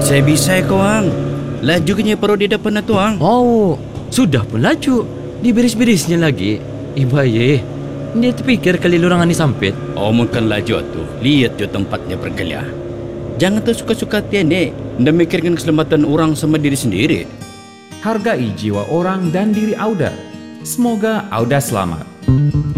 Bisa-bisa kawan. Laju kenya perut di depan tuang. Oh, sudah pun laju. Diberis-berisnya lagi. Ibaye, dia terpikir kali lurangan ni sampit. Omongkan laju tuh. Lihat jo tempatnya bergelia. Jangan tuh suka-suka tiane. Nda mikirkan keselamatan orang sama diri sendiri. Hargai jiwa orang dan diri Auda. Semoga Auda selamat.